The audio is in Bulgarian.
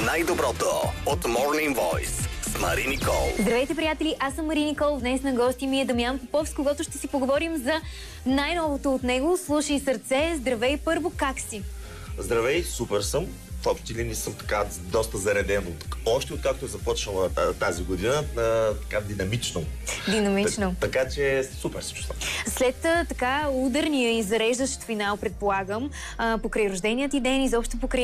Най-доброто от Morning Voice с Мари Никол. Здравейте, приятели! Аз съм Мари Никол. Днес на гости ми е Дамян Попов, с когото ще си поговорим за най-новото от него. Слушай сърце, здравей първо, как си? Здравей, супер съм. В общи линии съм така доста зареден. Още откакто е започнала тази година, така динамично. Динамично. Така че супер се чувствам. След така ударния и зареждащ финал, предполагам, покрай рождения ти ден, изобщо покрай